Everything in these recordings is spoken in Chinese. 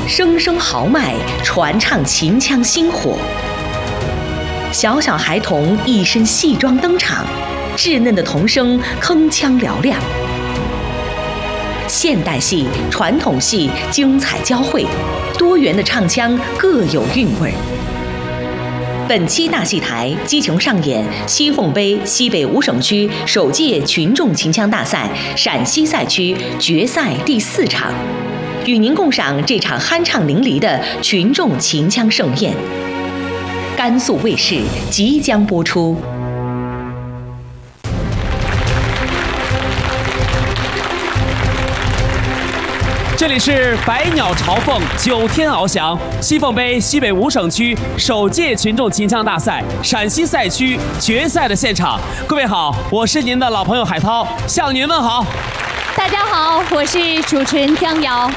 声声豪迈，传唱秦腔薪火。小小孩童一身戏装登场，稚嫩的童声铿锵嘹亮。现代戏、传统戏精彩交汇，多元的唱腔各有韵味。本期大戏台激情上演西凤杯西北五省区首届群众秦腔大赛陕西赛区决赛第4场，与您共赏这场酣畅淋漓的群众秦腔盛宴。甘肃卫视即将播出。 这里是百鸟朝凤，9天翱翔，西凤杯西北五省区首届群众秦腔大赛陕西赛区决赛的现场。各位好，我是您的老朋友海涛，向您问好。 大家好，我是主持人江瑶。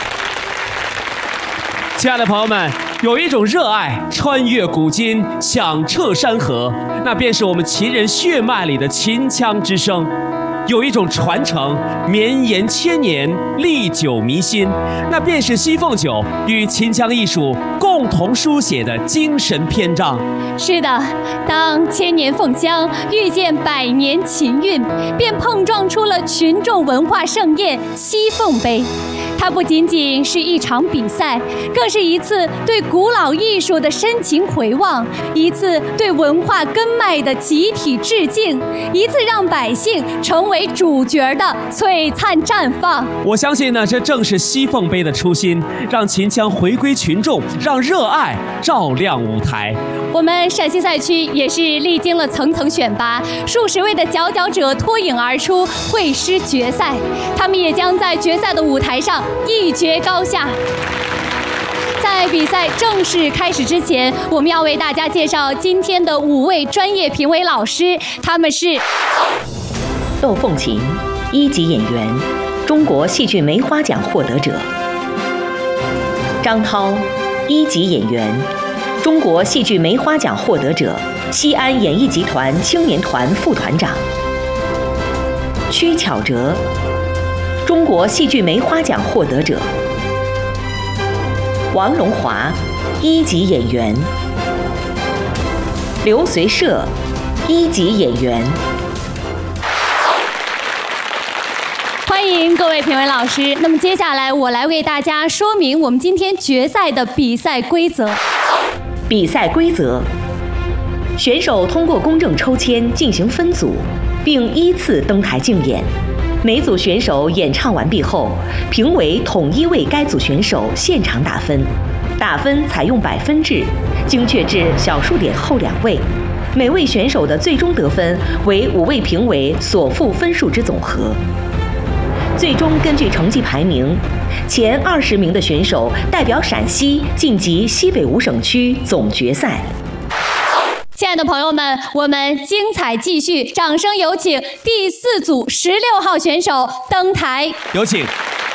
亲爱的朋友们，有一种热爱穿越古今，响彻山河，那便是我们秦人血脉里的秦腔之声。有一种传承绵延千年，历久弥新，那便是西凤九与秦腔艺术共同书写的精神篇章。 是的，当千年凤香遇见百年秦韵，便碰撞出了群众文化盛宴西凤杯。它不仅仅是一场比赛，更是一次对古老艺术的深情回望，一次对文化根脉的集体致敬，一次让百姓成为主角的璀璨绽放。 我相信呢，这正是西凤杯的初心，让秦腔回归群众，让热爱照亮舞台。 我们陕西赛区也是历经了层层选拔，数十位的佼佼者脱颖而出，会师决赛。他们也将在决赛的舞台上一决高下。在比赛正式开始之前，我们要为大家介绍今天的5位专业评委老师，他们是窦凤琴，1级演员，中国戏剧梅花奖获得者；张涛，1级演员，中国戏剧梅花奖获得者，西安演艺集团青年团副团长；曲巧哲，中国戏剧梅花奖获得者；王荣华，1级演员；刘随社，1级演员。 欢迎各位评委老师。那么接下来我来为大家说明我们今天决赛的比赛规则。 比赛规则：选手通过公正抽签进行分组，并依次登台竞演。每组选手演唱完毕后，评委统一为该组选手现场打分，打分采用100分制，精确至小数点后2位。每位选手的最终得分为5位评委所负分数之总和。最终根据成绩排名，前20名的选手代表陕西晋级西北五省区总决赛。 亲爱的朋友们，我们精彩继续，掌声有请第4组16号选手登台。 有请。